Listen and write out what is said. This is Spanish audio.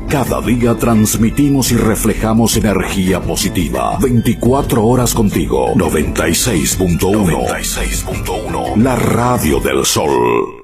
Cada día transmitimos y reflejamos energía positiva. 24 horas contigo. 96.1. La radio del sol.